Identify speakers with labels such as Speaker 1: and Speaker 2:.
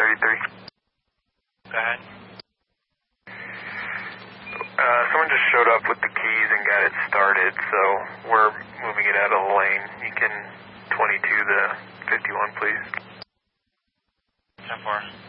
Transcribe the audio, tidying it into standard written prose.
Speaker 1: Go ahead.
Speaker 2: Someone just showed up with the keys and got it started, so we're moving it out of the lane. You can 22 the 51, please.
Speaker 1: 10-4.